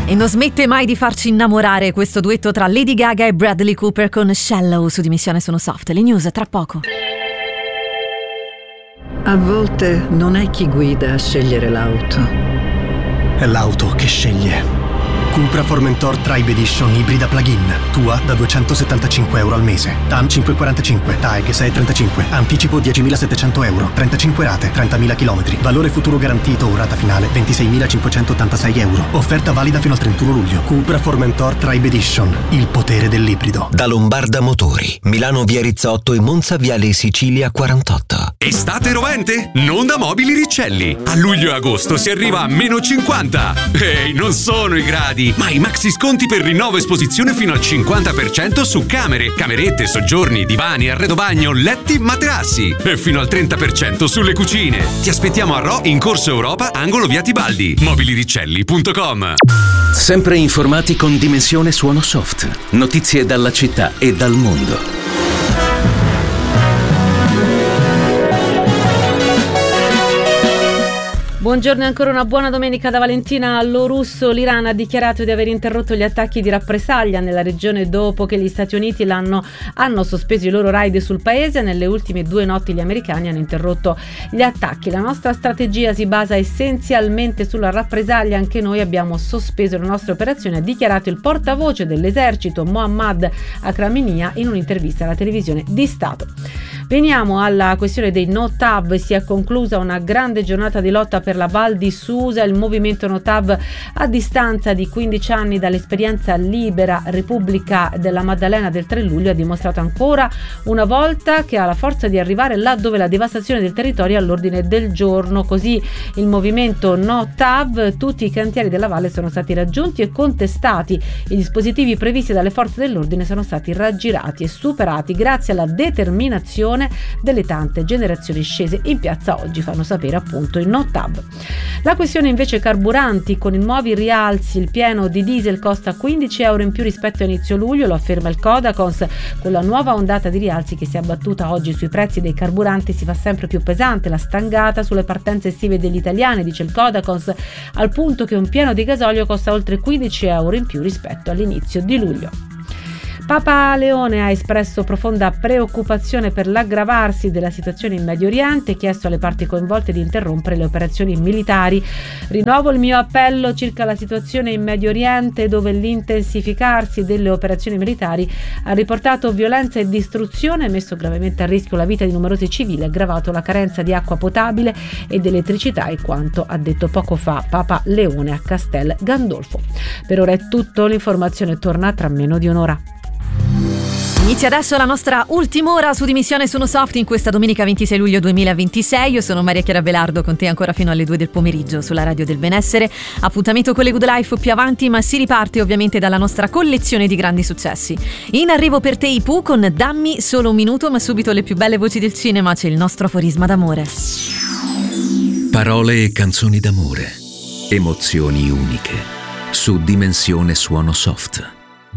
E non smette mai di farci innamorare questo duetto tra Lady Gaga e Bradley Cooper con Shallow su Dimissione Sono Soft. Le news tra poco. A volte non è chi guida a scegliere l'auto. È l'auto che sceglie. Cupra Formentor Tribe Edition ibrida plug-in. Tua da €275 al mese. TAN 545, TAEG 635. Anticipo 10.700 euro. 35 rate, 30.000 km. Valore futuro garantito o rata finale 26.586 euro. Offerta valida fino al 31 luglio. Cupra Formentor Tribe Edition. Il potere dell'ibrido. Da Lombarda Motori. Milano via Rizzotto e Monza viale Sicilia 48. Estate rovente? Non da Mobili Riccelli. A luglio e agosto si arriva a -50. Ehi, non sono i gradi, ma i maxi sconti per rinnovo esposizione fino al 50% su camere, camerette, soggiorni, divani, arredo bagno, letti, materassi e fino al 30% sulle cucine. Ti aspettiamo a Rho in Corso Europa, angolo via Tibaldi. Mobiliriccelli.com. Sempre informati con Dimensione Suono Soft. Notizie dalla città e dal mondo. Buongiorno e ancora una buona domenica da Valentina Lorusso. L'Iran ha dichiarato di aver interrotto gli attacchi di rappresaglia nella regione dopo che gli Stati Uniti hanno sospeso i loro raid sul paese. Nelle ultime 2 notti gli americani hanno interrotto gli attacchi. La nostra strategia si basa essenzialmente sulla rappresaglia. Anche noi abbiamo sospeso le nostre operazioni, ha dichiarato il portavoce dell'esercito Mohammad Akraminia in un'intervista alla televisione di Stato. Veniamo alla questione dei No-TAV. Si è conclusa una grande giornata di lotta per la Val di Susa. Il movimento No-TAV, a distanza di 15 anni dall'esperienza libera Repubblica della Maddalena del 3 luglio, ha dimostrato ancora una volta che ha la forza di arrivare là dove la devastazione del territorio è all'ordine del giorno. Così il movimento No-TAV, tutti i cantieri della valle sono stati raggiunti e contestati. I dispositivi previsti dalle forze dell'ordine sono stati raggirati e superati grazie alla determinazione delle tante generazioni scese in piazza oggi, fanno sapere appunto il No-TAV. La questione invece carburanti: con i nuovi rialzi il pieno di diesel costa 15 euro in più rispetto a inizio luglio, lo afferma il Codacons. Con la nuova ondata di rialzi che si è abbattuta oggi sui prezzi dei carburanti si fa sempre più pesante la stangata sulle partenze estive degli italiani, dice il Codacons, al punto che un pieno di gasolio costa oltre 15 euro in più rispetto all'inizio di luglio. Papa Leone ha espresso profonda preoccupazione per l'aggravarsi della situazione in Medio Oriente e chiesto alle parti coinvolte di interrompere le operazioni militari. Rinnovo il mio appello circa la situazione in Medio Oriente, dove l'intensificarsi delle operazioni militari ha riportato violenza e distruzione, messo gravemente a rischio la vita di numerosi civili, aggravato la carenza di acqua potabile ed elettricità, e quanto ha detto poco fa Papa Leone a Castel Gandolfo. Per ora è tutto, l'informazione torna tra meno di un'ora. Inizia adesso la nostra ultima ora su Dimissione Sono Soft in questa domenica 26 luglio 2026. Io sono Maria Chiara Belardo, con te ancora fino alle 2 del pomeriggio sulla Radio del Benessere. Appuntamento con le Good Life più avanti, ma si riparte ovviamente dalla nostra collezione di grandi successi. In arrivo per te i Pooh con Dammi solo un minuto, ma subito le più belle voci del cinema. C'è il nostro aforisma d'amore. Parole e canzoni d'amore, emozioni uniche, su Dimensione Suono Soft.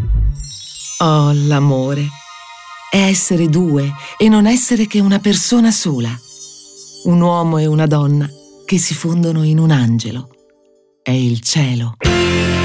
Oh, l'amore è essere due e non essere che una persona sola. Un uomo e una donna che si fondono in un angelo. È il cielo.